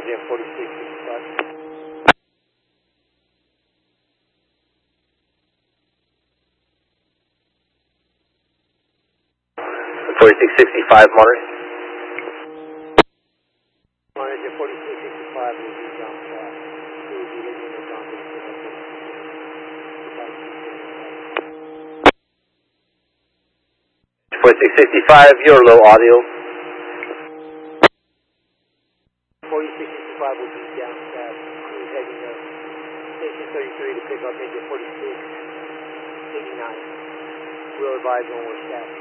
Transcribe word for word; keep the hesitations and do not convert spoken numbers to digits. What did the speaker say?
Jam forty-six sixty-five. forty-six sixty-five, Monterey. Monterey Jam forty-six sixty-five will be down south. It will be hitting the ground. forty-six sixty-five, you're low audio. forty-six sixty-five will be down south. Crew heading up Station thirty-three to pick up engine forty-six eighty-nine. We'll advise when we're staffed.